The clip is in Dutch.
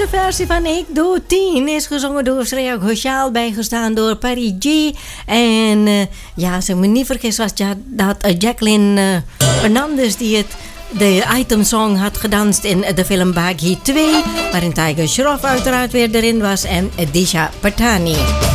Deze versie van Ik Doe 10 is gezongen door Shreya Ghoshal, bijgestaan door Pari G. En ja, als ik me niet vergis was dat Jacqueline Fernandez die de itemsong had gedanst in de film Baghi 2, waarin Tiger Shroff uiteraard weer erin was en Disha Patani.